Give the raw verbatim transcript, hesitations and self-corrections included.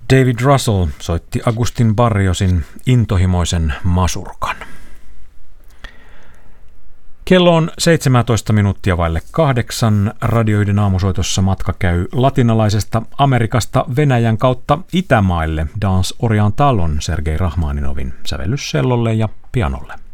David Russell soitti Agustin Barriosin intohimoisen masurkan. Kello on seitsemäntoista minuuttia vaille kahdeksan. Radioiden aamusoitossa matka käy latinalaisesta Amerikasta Venäjän kautta Itämaille. Danse Oriental on Sergei Rachmaninovin sävellyssellolle ja pianolle.